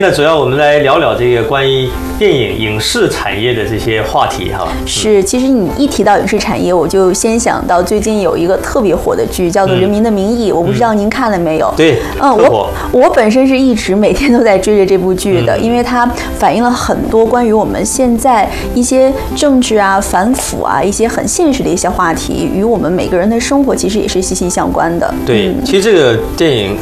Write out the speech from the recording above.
那主要我们来聊聊这个关于电影影视产业的这些话题哈。 是，其实你一提到影视产业，我就先想到最近有一个特别火的剧，叫做《人民的名义》，我不知道您看了没有？ 对， 我本身是一直每天都在追着这部剧的，因为它反映了很多关于我们现在一些政治啊、反腐啊一些很现实的一些话题，与我们每个人的生活其实也是息息相关的。 对，其实这个电影